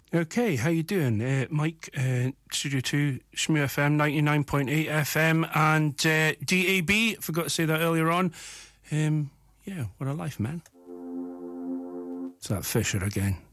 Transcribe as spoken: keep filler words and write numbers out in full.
Okay, how you doing? Uh, Mike, uh, Studio two, Shmoo F M, ninety-nine point eight F M, and uh, D A B, forgot to say that earlier on. Um, yeah, what a life, man. It's that Fisher again.